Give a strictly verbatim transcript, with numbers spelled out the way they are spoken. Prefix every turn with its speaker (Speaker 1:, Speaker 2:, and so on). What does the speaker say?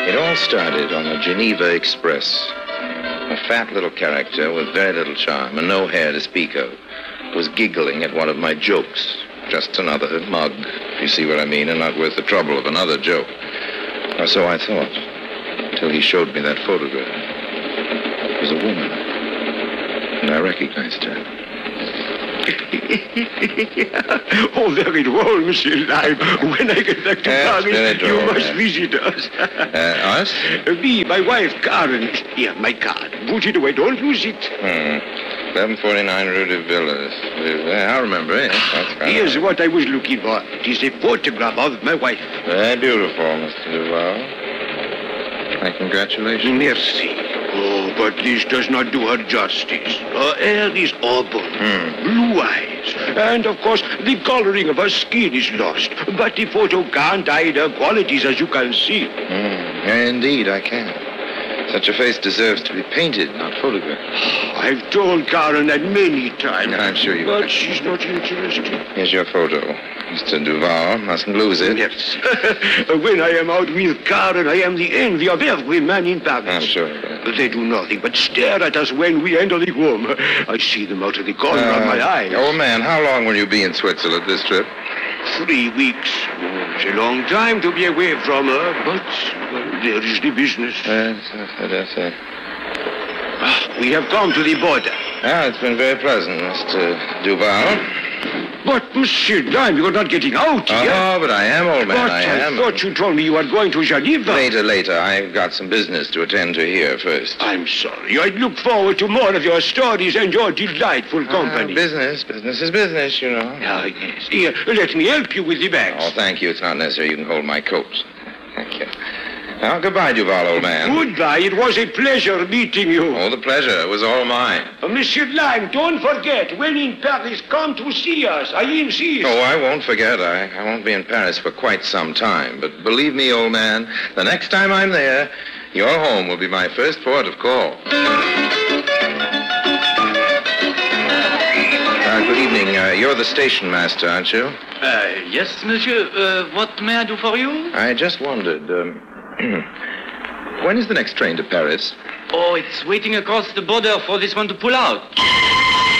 Speaker 1: It all started on the Geneva Express. A fat little character with very little charm and no hair to speak of was giggling at one of my jokes. Just another mug, if you see what I mean, and not worth the trouble of another joke. Or so I thought, until he showed me that photograph. It was a woman, and I recognized her.
Speaker 2: Oh, very well, Monsieur Lime. When I get back to
Speaker 1: Yes, very
Speaker 2: Paris, you
Speaker 1: droll,
Speaker 2: must
Speaker 1: yes.
Speaker 2: visit us.
Speaker 1: Uh, us?
Speaker 2: Me, my wife, Karen. Here, my card. Put it away. Don't lose it.
Speaker 1: Hmm. eleven forty-nine Rue de Villas. Uh, I remember it. That's kind
Speaker 2: Here's
Speaker 1: of...
Speaker 2: what I was looking for. It is a photograph of my wife.
Speaker 1: Very beautiful, Mister Duval. My congratulations.
Speaker 2: Merci. Oh, but this does not do her justice. Her hair is auburn,
Speaker 1: Hmm.
Speaker 2: blue eyes, and of course the coloring of her skin is lost. But the photo can't hide her qualities, as you can see.
Speaker 1: Hmm. Indeed, I can. Such a face deserves to be painted, not photographed.
Speaker 2: I've told Karen that many times.
Speaker 1: I'm sure you
Speaker 2: But
Speaker 1: have.
Speaker 2: she's not interested.
Speaker 1: Here's your photo. Mister Duval, mustn't lose it.
Speaker 2: Yes. When I am out with Karen, I am the envy of every man in Paris.
Speaker 1: I'm sure of that.
Speaker 2: They do nothing but stare at us when we enter the room. I see them out of the corner of my eye.
Speaker 1: Old man, how long will you be in Switzerland this trip?
Speaker 2: Three weeks. Oh, it's a long time to be away from her, but well, there is the business.
Speaker 1: Yes, yes, yes.
Speaker 2: Ah, we have come to the border.
Speaker 1: Ah, it's been very pleasant, Mister Duval.
Speaker 2: But, Monsieur Lime, you're not getting out yet.
Speaker 1: Oh, but I am, old man,
Speaker 2: But
Speaker 1: I
Speaker 2: I
Speaker 1: am.
Speaker 2: thought you told me you were going to Geneva.
Speaker 1: Later, later. I've got some business to attend to here first.
Speaker 2: I'm sorry. I look forward to more of your stories and your delightful company.
Speaker 1: Ah, business. Business is business, you know.
Speaker 2: Ah, yes. Here, let me help you with the bags.
Speaker 1: Oh, thank you. It's not necessary. You can hold my coat. Thank you. Now, goodbye, Duval, old man.
Speaker 2: Goodbye. It was a pleasure meeting you.
Speaker 1: Oh, the pleasure was all mine.
Speaker 2: Uh, Monsieur Lime, don't forget, when in Paris, come to see us. I insist.
Speaker 1: Oh, I won't forget. I, I won't be in Paris for quite some time. But believe me, old man, the next time I'm there, your home will be my first port of call. Uh, good evening. Uh, you're the station master, aren't you?
Speaker 3: Uh, yes, monsieur. Uh, what may I do for you?
Speaker 1: I just wondered, um, when is the next train to Paris?
Speaker 3: Oh, it's waiting across the border for this one to pull out.